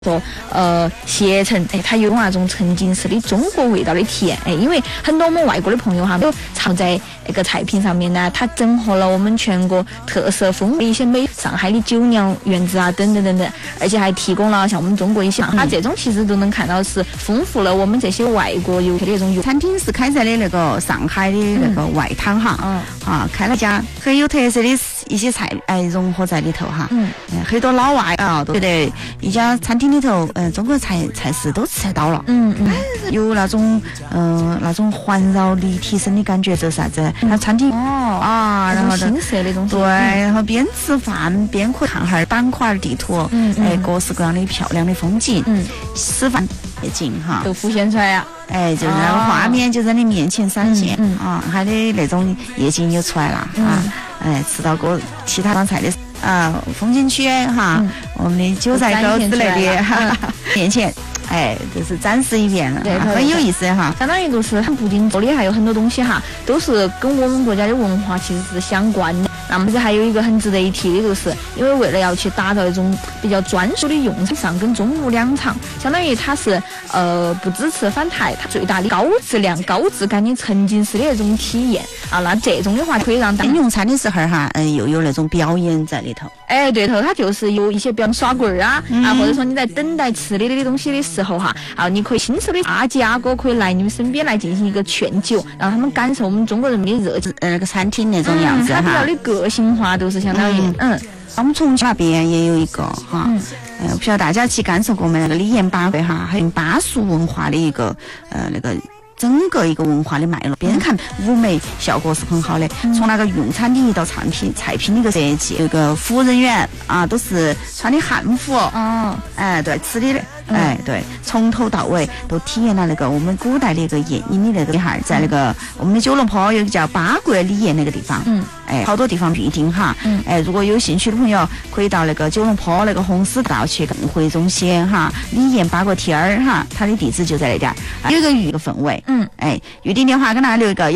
说携程，它有那种沉浸式的中国味道的体验，因为很多我们外国的朋友哈，都常在那个菜品上面呢，它整合了我们全国特色风味一些美，上海的酒酿园子啊，等等等等，而且还提供了像我们中国一些，它这种其实都能看到是丰富了我们这些外国游客的那种餐厅是开在的那个上海的那个外滩哈，开了家很有特色的一些菜，融合在里头哈，很多老外啊都觉得一家餐厅里头，中国菜式都吃到了，有那种环绕立体声的感觉，就是啥子？它餐厅然后新色的东西， 对，然后边吃饭边看哈板块地图，各式各样的漂亮的风景，吃饭夜景哈， 都浮现出来呀。 就是那个画面就在你面前闪现，它的那种夜景就出来了吃到过其他菜的风景区哈，我们的韭菜沟之类的面前。就是展示一遍，很有意思哈。 相当于就是它不仅做的还有很多东西哈，都是跟我们国家的文化其实是相关的。那么这还有一个很值得一提的，就是因为为了要去打造一种比较专属的用餐上跟中午两场，相当于它是不支持返台，它最大的高质量、高质感的沉浸式的那种体验啊。那这种的话可以让用餐的时候哈，又有那种表演在里头。 对头，它就是有一些比方耍棍儿或者说你在等待吃的东西的时候哈，你可以亲手的阿姐阿哥可以来你们身边来进行一个劝酒，让他们感受我们中国人民的热情， 那个餐厅那种样子它比较的个性化，都是相当于我们重庆那边也有一个哈，不晓得大家去感受过没？那个李延八会哈，还有巴蜀文化的一个那个。整个一个文化的脉络，边看舞美效果是很好的。从那个用餐的一道菜品的一个设计，那个服务人员都是穿的汉服，对，吃的对，从头到尾都体验了那个我们古代的一个宴饮的那个哈，在那个我们的九龙坡有一个叫八国礼宴那个地方，好多地方预定哈，如果有兴趣的朋友可以到那个九龙坡那个红丝道去更会中心哈，礼宴八国天儿哈，它的地址就在那点有一个预个氛围。预订电话跟大家留一个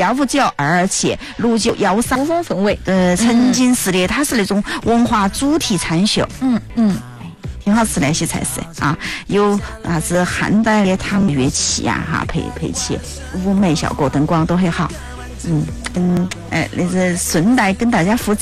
159276913， 古风氛围， 沉浸式的，它是那种文化主题餐秀，挺好吃的那些菜式有啥子汉代的唐乐器配起舞美效果，灯光都很好，那是顺带跟大家复制。